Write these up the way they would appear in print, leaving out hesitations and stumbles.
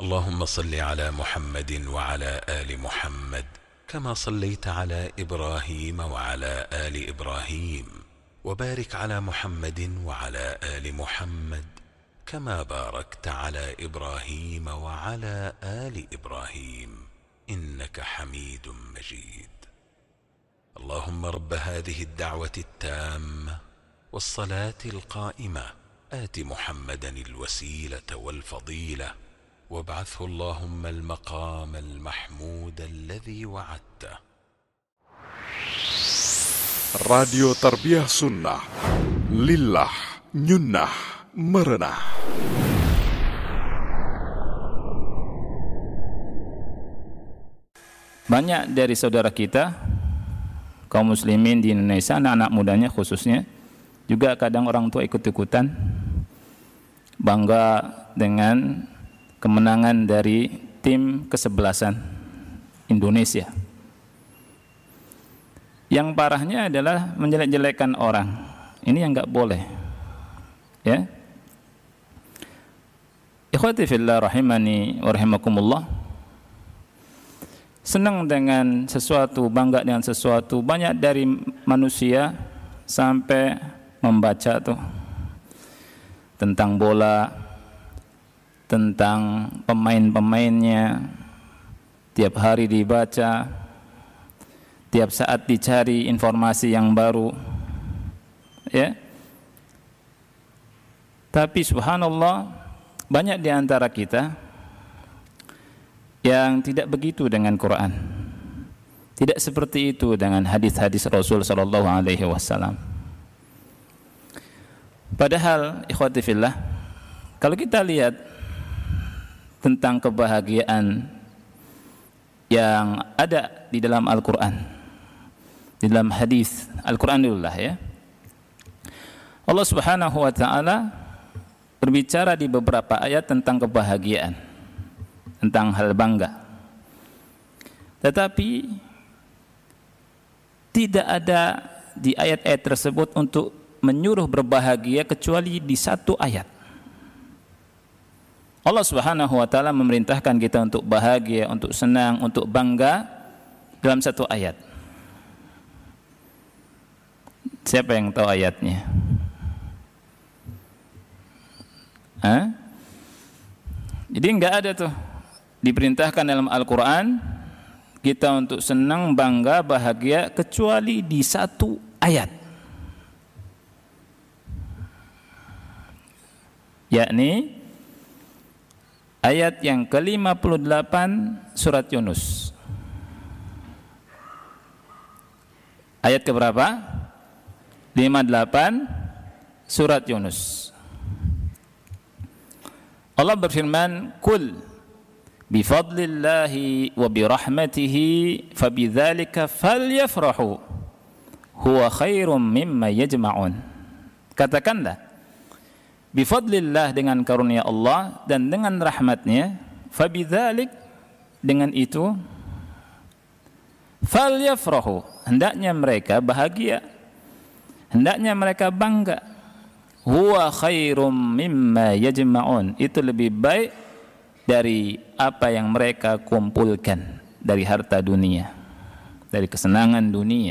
اللهم صل على محمد وعلى آل محمد كما صليت على إبراهيم وعلى آل إبراهيم وبارك على محمد وعلى آل محمد كما باركت على إبراهيم وعلى آل إبراهيم إنك حميد مجيد. اللهم رب هذه الدعوة التامة والصلاة القائمة آت محمدا الوسيلة والفضيلة وابعثه اللهم المقام المحمود الذي وعدته. Radio Tarbiyah Sunnah Lillah Nyunnah Merenah. Banyak dari saudara kita kaum muslimin di Indonesia, anak-anak mudanya khususnya, juga kadang orang tua ikut-ikutan bangga dengan kemenangan dari tim kesebelasan Indonesia. Yang parahnya adalah menjelek-jelekan orang. Ini yang enggak boleh. Ya. Ikhwati fillah rahimani wa rahimakumullah. Senang dengan sesuatu, bangga dengan sesuatu. Banyak dari manusia sampai membaca tuh tentang bola, tentang pemain-pemainnya, tiap hari dibaca, tiap saat dicari informasi yang baru, ya. Tapi subhanallah, banyak di antara kita yang tidak begitu dengan Quran, tidak seperti itu dengan hadis-hadis Rasul sallallahu alaihi wasallam. Padahal ikhwati fillah, kalau kita lihat tentang kebahagiaan yang ada di dalam Al-Quran, di dalam hadis Al-Quran dulu lah ya. Allah Subhanahu wa taala berbicara di beberapa ayat tentang kebahagiaan, tentang hal bangga. Tetapi tidak ada di ayat-ayat tersebut untuk menyuruh berbahagia kecuali di satu ayat. Allah Subhanahu wa taala memerintahkan kita untuk bahagia, untuk senang, untuk bangga dalam satu ayat. Siapa yang tahu ayatnya? Jadi enggak ada tuh diperintahkan dalam Al-Quran kita untuk senang, bangga, bahagia kecuali di satu ayat, yakni ayat yang ke-58 surat Yunus. Ayat ke berapa? 58 surat Yunus. Allah berfirman, "Qul bi fadlillahi wa bi rahmatihi fabidzalika falyafrahu huwa khairum mimma yajma'un." Katakanlah, bi fadlillah, dengan karunia Allah dan dengan rahmatnya, fabidzalik, dengan itu, falyafrahu, hendaknya mereka bahagia, hendaknya mereka bangga, huwa khairum mimma yajma'un, itu lebih baik dari apa yang mereka kumpulkan dari harta dunia, dari kesenangan dunia.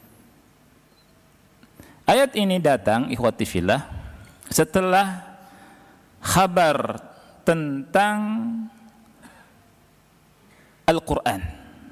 Ayat ini datang ikhwati fillah setelah kabar tentang Al-Quran.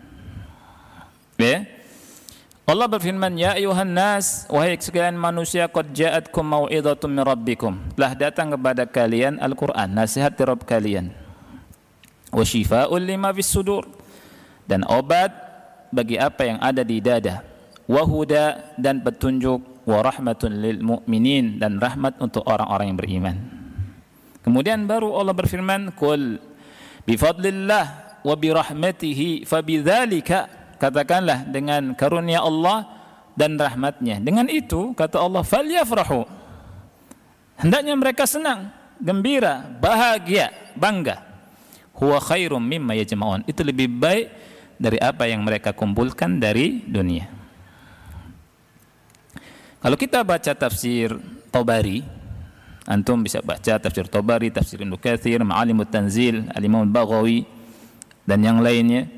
Ya. Allah berfirman, "Ya ayuhan nas, wahai sekalian manusia, qad ja'atkum mau'izatun min rabbikum." Telah datang kepada kalian Al-Quran, nasihat dari Rabb kalian. Wa shifaa'un lima fis sudur, dan obat bagi apa yang ada di dada. Wa huda, dan petunjuk. Wa rahmatun lil mu'minin, dan rahmat untuk orang-orang yang beriman. Kemudian baru Allah berfirman, "Qul bi fadlillah wa bi rahmatihi fabidzalika," katakanlah dengan karunia Allah dan rahmatnya, dengan itu kata Allah, "falyafrahu," hendaknya mereka senang, gembira, bahagia, bangga. "Huwa khairum mimma yajma'un," itu lebih baik dari apa yang mereka kumpulkan dari dunia. Kalau kita baca tafsir Tabari, Antum bisa baca tafsir Tabari, tafsir Ibnu Katsir, Ma'alimut Tanzil, Al-Imam Al-Baghawi dan yang lainnya.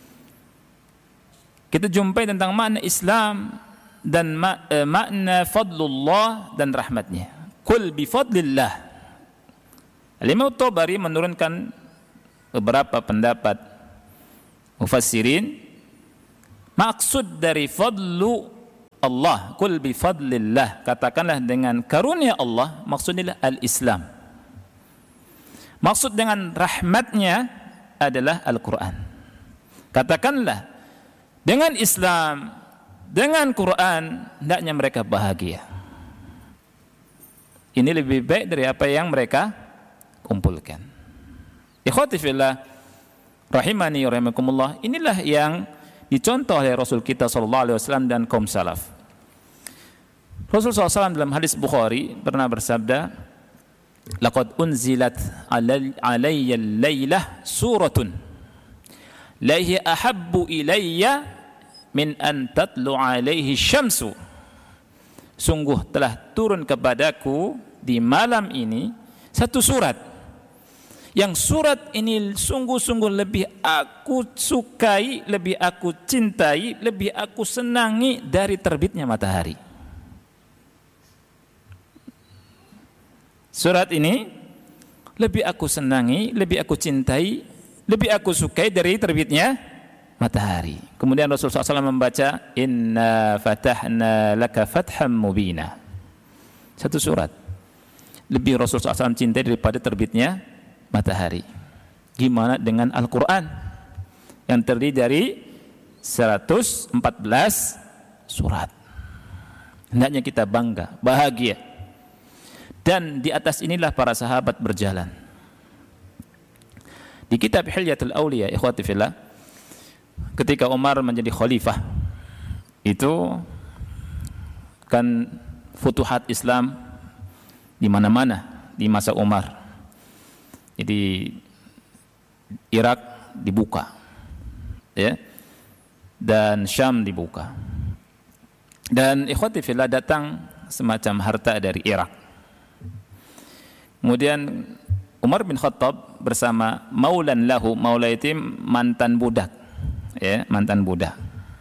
Kita jumpai tentang makna Islam dan makna fadlullah dan rahmatnya. Qul bi fadlillah. Al-Imam Tabari menurunkan beberapa pendapat mufassirin, maksud dari fadlu Allah, qul bi fadlillah, katakanlah dengan karunia Allah, maksudnya al-Islam. Maksud dengan rahmatnya adalah Al-Quran. Katakanlah dengan Islam, dengan Quran, hendaknya mereka bahagia. Ini lebih baik dari apa yang mereka kumpulkan. Ikhwati fillah rahimani wa rahimakumullah, inilah yang dicontoh oleh Rasul kita SAW dan kaum salaf. Rasul SAW dalam hadis Bukhari pernah bersabda, laqad unzilat alayya al-lailah suratun la hiya ahabbu ilayya min an tatlu alaihi syamsu. Sungguh telah turun kepadaku di malam ini satu surat, yang surat ini sungguh-sungguh lebih aku sukai, lebih aku cintai, lebih aku senangi dari terbitnya matahari. Surat ini lebih aku senangi, lebih aku cintai, lebih aku sukai dari terbitnya matahari. Kemudian Rasulullah SAW membaca, inna fatahna laka fatham mubina. Satu surat lebih Rasulullah SAW cintai daripada terbitnya matahari. Gimana dengan Al-Quran yang terdiri dari 114 surat? Hendaknya kita bangga, bahagia. Dan di atas inilah para sahabat berjalan. Di kitab Hilyatul Auliya, ikhwati fillah, ketika Umar menjadi khalifah, itu kan futuhat Islam di mana-mana di masa Umar. Jadi Irak dibuka, ya, dan Syam dibuka. Dan ikhwati fillah, datang semacam harta dari Irak. Kemudian Umar bin Khattab bersama maulan lahu, maula itu mantan budak, ya, mantan budak.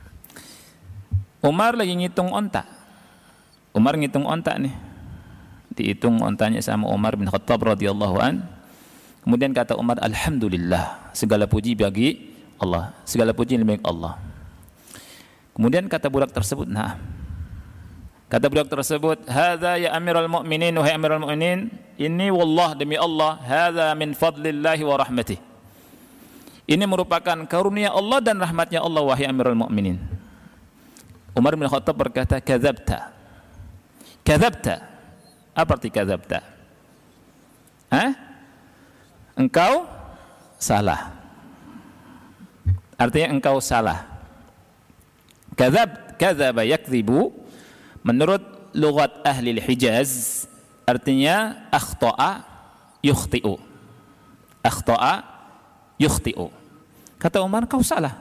Umar lagi ngitung onta. Umar ngitung onta nih. Dihitung ontanya sama Umar bin Khattab radhiyallahu an. Kemudian kata Umar, alhamdulillah, segala puji bagi Allah, segala puji milik Allah. Kemudian kata budak tersebut, nah, kata budak tersebut, hadza ya Amirul Mukminin, wahai Amirul Mukminin, ini wallah, demi Allah, hadza min fadlillahi wa rahmatih. Ini merupakan karunia Allah dan rahmatnya Allah, wahai Amirul Mukminin. Umar bin Khattab berkata, kadzabta. Kadzabta. Apa arti kadzabta? Engkau salah. Artinya engkau salah. Kadzaba yakdzibu, menurut lughat ahli Hijaz, artinya akhta'a yukhti'u. Akhta'a yukhti'u. Kata Umar, kau salah.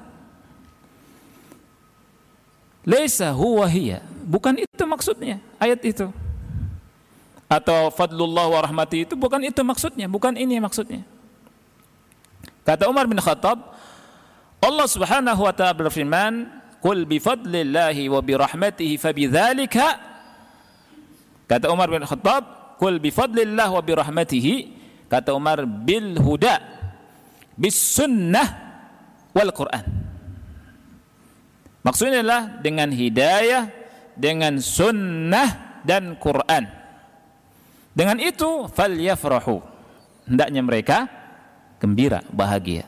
Laisa huwa hiya, bukan itu maksudnya ayat itu. Atau fadlullah wa rahmati, itu bukan itu maksudnya, bukan ini maksudnya. Kata Umar bin Khattab, Allah Subhanahu wa ta'ala berfirman, qul bi fadlillahi wa bi rahmatihi fabidzalika. Kata Umar bin Khattab, qul bi fadlillah wa bi rahmatihi, kata Umar, bil huda bis sunnah wal Quran. Maksudnya adalah dengan hidayah, dengan sunnah dan Quran. Dengan itu falyafrahu, hendaknya mereka gembira, bahagia.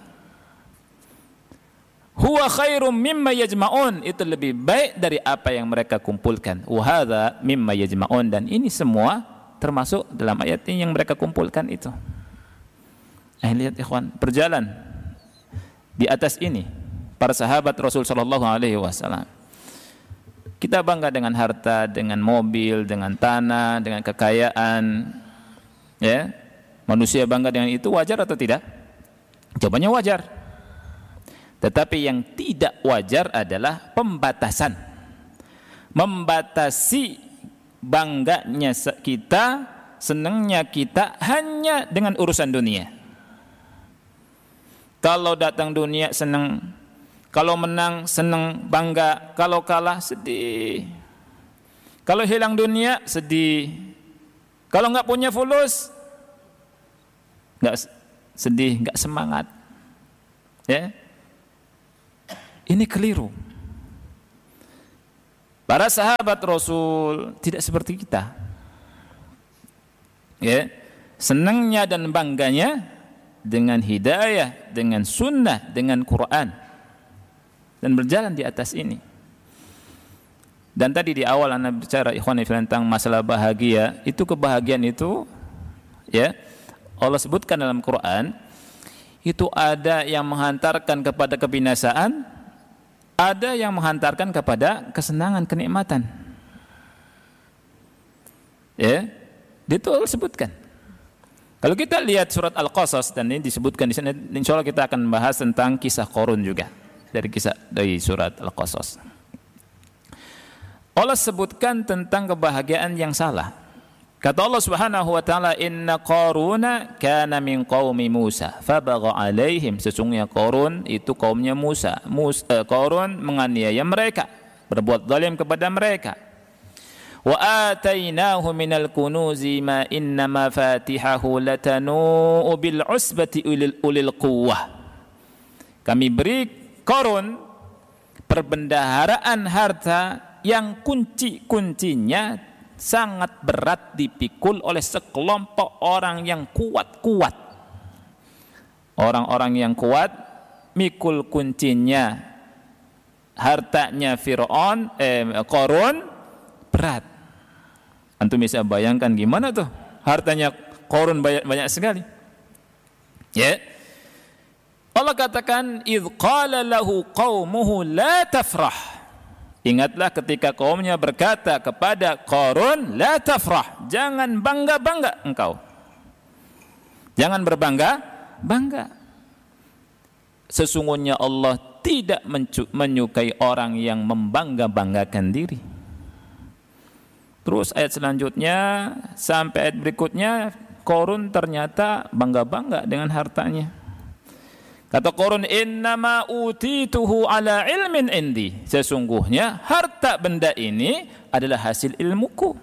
Huwa khairum mimma yajma'un, itu lebih baik dari apa yang mereka kumpulkan. Wa hadza mimma yajma'un, dan ini semua termasuk dalam ayat ini yang mereka kumpulkan itu. Lihat ikhwan, berjalan di atas ini para sahabat Rasul sallallahu alaihi wasallam. Kita bangga dengan harta, dengan mobil, dengan tanah, dengan kekayaan, ya. Manusia bangga dengan itu, wajar atau tidak? Jawabannya wajar. Tetapi yang tidak wajar adalah pembatasan. Membatasi bangganya kita senangnya kita hanya dengan urusan dunia. Kalau datang dunia senang, kalau menang senang, bangga, kalau kalah sedih. Kalau hilang dunia sedih. Kalau nggak punya fulus nggak sedih, nggak semangat. Ya, ini keliru. Para sahabat Rasul tidak seperti kita. Ya, senangnya dan bangganya dengan hidayah, dengan sunnah, dengan Quran, dan berjalan di atas ini. Dan tadi di awal Anda bicara ikhwani fillah tentang masalah bahagia, itu kebahagiaan itu ya Allah sebutkan dalam Quran, itu ada yang menghantarkan kepada kebinasaan, ada yang menghantarkan kepada kesenangan, kenikmatan. Ya, itu Allah sebutkan. Kalau kita lihat surat Al-Qasas, dan ini disebutkan di sini, insyaallah kita akan bahas tentang kisah Qarun juga dari surat Al-Qasas. Allah sebutkan tentang kebahagiaan yang salah. Kata Allah Subhanahu wa taala, "Inna Qaruna kana min qaumi Musa, fabagha 'alaihim." Sesungguhnya Qarun itu kaumnya Musa. Qarun menganiaya mereka, berbuat zalim kepada mereka. Wa atainahu minal kunuzi ma inna mafatihahu latanu bil usbati ulil quwwah. Kami beri Qarun perbendaharaan harta yang kunci-kuncinya sangat berat dipikul oleh sekelompok orang yang kuat-kuat. Orang-orang yang kuat mikul kuncinya, hartanya Qarun berat. Antum bisa bayangkan gimana tuh hartanya Qarun banyak sekali. Ya. Allah katakan, "Idz qala lahu qaumuhu la tafrah." Ingatlah ketika kaumnya berkata kepada Qarun, "La tafrah." Jangan bangga-bangga engkau. Jangan berbangga-bangga. Sesungguhnya Allah tidak menyukai orang yang membangga-banggakan diri. Terus ayat selanjutnya sampai ayat berikutnya, Qarun ternyata bangga-bangga dengan hartanya. Kata Qarun, "Innama utituhu ala ilmin indi." Sesungguhnya harta benda ini adalah hasil ilmuku.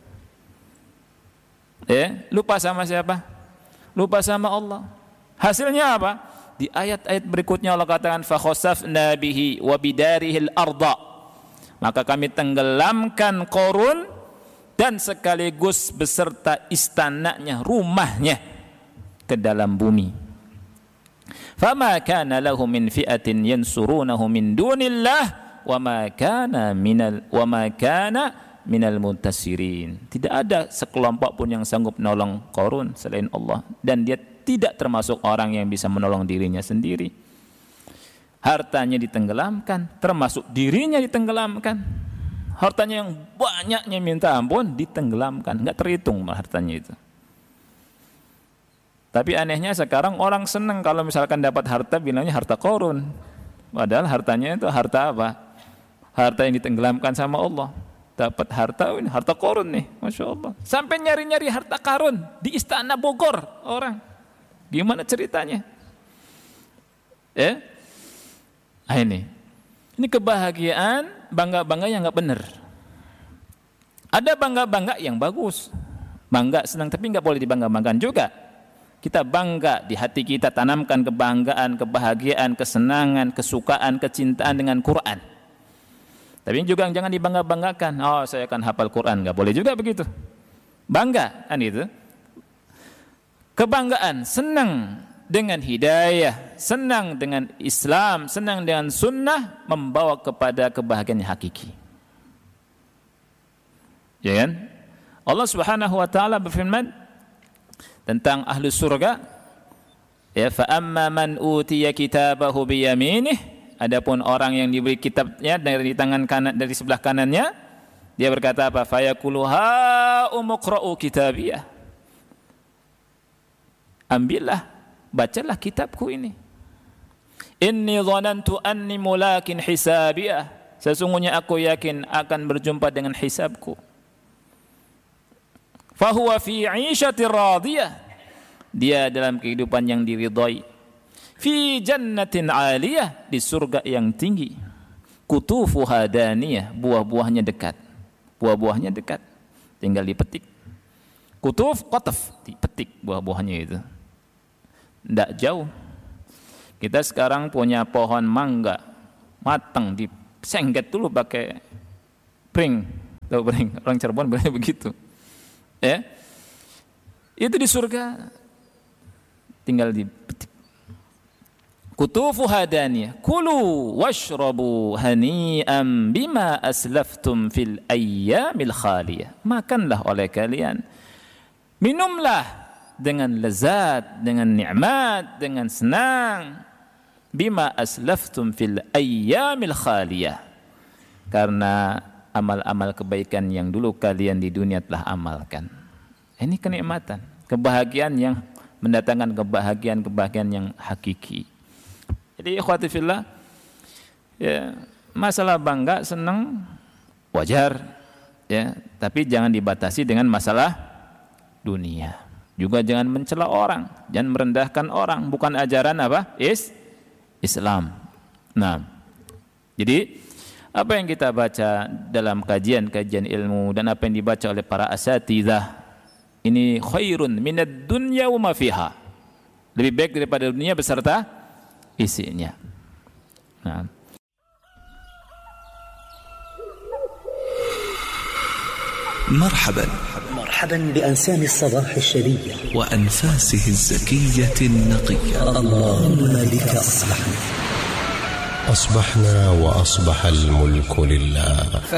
Lupa sama siapa? Lupa sama Allah. Hasilnya apa? Di ayat-ayat berikutnya Allah katakan, "Fa khasafna bihi wa bidarihil arda." Maka kami tenggelamkan Qarun dan sekaligus beserta istananya, rumahnya ke dalam bumi. Fama kana lahu min fi'atin yansurunahu min dunillah wa ma kana minal muntasirin. Tidak ada sekelompok pun yang sanggup menolong Qarun selain Allah, dan dia tidak termasuk orang yang bisa menolong dirinya sendiri. Hartanya ditenggelamkan, termasuk dirinya ditenggelamkan. Hartanya yang banyaknya minta ampun ditenggelamkan, enggak terhitung hartanya itu. Tapi anehnya sekarang orang senang kalau misalkan dapat harta bilangnya harta Qarun. Padahal hartanya itu harta apa? Harta yang ditenggelamkan sama Allah. Dapat harta, ini harta Qarun nih, Masya Allah. Sampai nyari-nyari harta Qarun di istana Bogor orang. Gimana ceritanya? Nah ini kebahagiaan, bangga-bangga yang nggak benar. Ada bangga-bangga yang bagus, bangga senang, tapi nggak boleh dibangga-banggakan juga. Kita bangga di hati kita, tanamkan kebanggaan, kebahagiaan, kesenangan, kesukaan, kecintaan dengan Quran. Tapi juga jangan dibangga-banggakan. Oh, saya akan hafal Quran, nggak boleh juga begitu. Bangga kan itu. Kebanggaan, senang dengan hidayah, senang dengan Islam, senang dengan sunnah, membawa kepada kebahagiaan yang hakiki. Ya kan? Allah Subhanahu wa taala berfirman tentang ahli surga, ya, fa amma man utiya kitabahu bi yaminih, adapun orang yang diberi kitabnya dari tangan kanan, dari sebelah kanannya, dia berkata apa? Fa yaqulu ha umqra'u kitabiyah. Ambillah, bacalah kitabku ini. Inni dhanantu anni mulakin hisabiyah. Sesungguhnya aku yakin akan berjumpa dengan hisabku. Fahuwa fi 'ishatir radiyah. Dia dalam kehidupan yang diridhai. Fi jannatin 'aliyah, di surga yang tinggi. Kutufuha daniyah, buah-buahnya dekat. Buah-buahnya dekat. Tinggal dipetik. Kutuf, qataf, dipetik buah-buahnya itu. Tidak jauh. Kita sekarang punya pohon mangga matang, disengget dulu pakai pring. Tahu pring? Orang Cirebon bilangnya begitu. Ya. Itu di surga tinggal dipetik. Kutufuha daniyah. Kulu washrabu hani'an bima aslaftum fil ayyamil khaliyah. Makanlah oleh kalian. Minumlah dengan lezat, dengan nikmat, dengan senang. Bima aslaftum fil ayyamil khaliyah. Karena amal-amal kebaikan yang dulu kalian di dunia telah amalkan. Ini kenikmatan, kebahagiaan yang mendatangkan kebahagiaan yang hakiki. Jadi ikhwati fillah, ya, masalah bangga, senang wajar, ya, tapi jangan dibatasi dengan masalah dunia. Juga jangan mencela orang, jangan merendahkan orang, bukan ajaran apa? Islam. Nah, jadi apa yang kita baca dalam kajian-kajian ilmu dan apa yang dibaca oleh para asatidzah ini khairun minad dunya wa ma fiha. Lebih baik daripada dunia beserta isinya. Nah. مرحبا بأنسام الصباح الشرية وأنفاسه الزكية النقية. اللهم بك أصبحنا وأصبح الملك لله.